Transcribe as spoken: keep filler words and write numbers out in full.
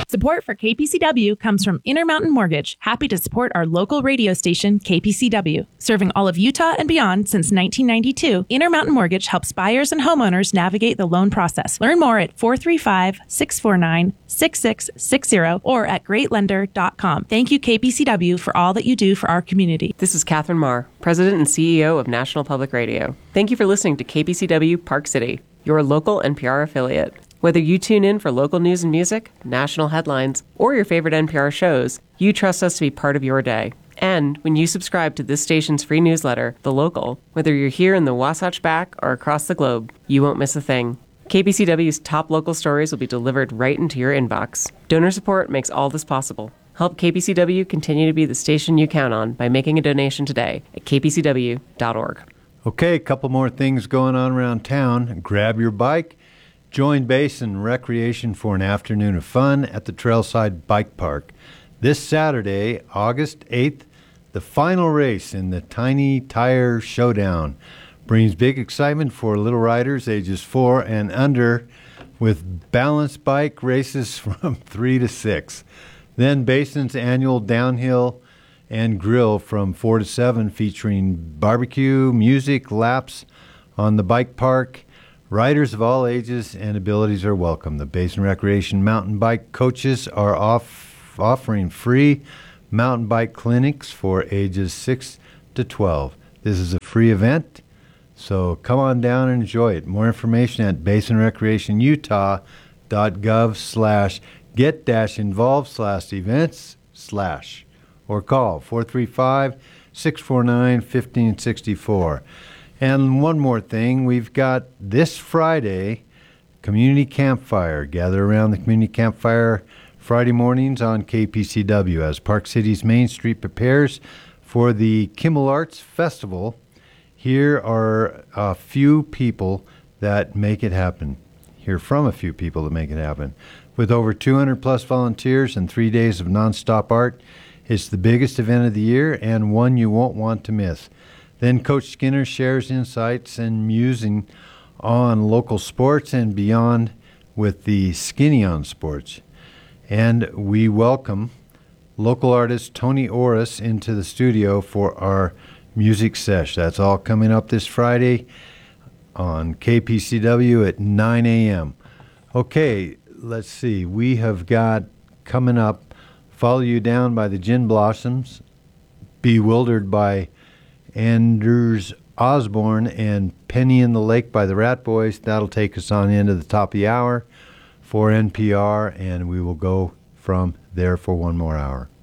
Support for K P C W comes from Intermountain Mortgage, happy to support our local radio station, K P C W. Serving all of Utah and beyond since nineteen ninety-two, Intermountain Mortgage helps buyers and homeowners navigate the loan process. Learn more at four three five, six four nine, six six six zero or at great lender dot com. Thank you, K P C W, for all that you do for our community. This is Catherine Marr, President and C E O of National Public Radio. Thank you for listening to K P C W Park City, your local N P R affiliate. Whether you tune in for local news and music, national headlines, or your favorite N P R shows, you trust us to be part of your day. And when you subscribe to this station's free newsletter, The Local, whether you're here in the Wasatch Back or across the globe, you won't miss a thing. K P C W's top local stories will be delivered right into your inbox. Donor support makes all this possible. Help K P C W continue to be the station you count on by making a donation today at k p c w dot org. Okay, a couple more things going on around town. Grab your bike. Join Basin Recreation for an afternoon of fun at the Trailside Bike Park. This Saturday, August eighth, the final race in the Tiny Tire Showdown brings big excitement for little riders ages four and under with balanced bike races from three to six. Then Basin's annual downhill and grill from four to seven featuring barbecue, music, laps on the bike park. Riders of all ages and abilities are welcome. The Basin Recreation mountain bike coaches are off, offering free mountain bike clinics for ages six to twelve. This is a free event, so come on down and enjoy it. More information at basin recreation utah dot gov slash get dash involved slash events slash or call four three five, six four nine, one five six four. And one more thing, we've got this Friday, Community Campfire. Gather around the Community Campfire Friday mornings on K P C W as Park City's Main Street prepares for the Kimmel Arts Festival. Here are a few people that make it happen. Hear from a few people that make it happen. With over two hundred plus volunteers and three days of nonstop art, it's the biggest event of the year and one you won't want to miss. Then Coach Skinner shares insights and musing on local sports and beyond with the Skinny on Sports. And we welcome local artist Tony Orris into the studio for our music sesh. That's all coming up this Friday on K P C W at nine a.m. Okay, let's see. We have got coming up Follow You Down by the Gin Blossoms, Bewildered by Anders Osborne, and Penny in the Lake by the Rat Boys. That'll take us on into the top of the hour for N P R, and we will go from there for one more hour.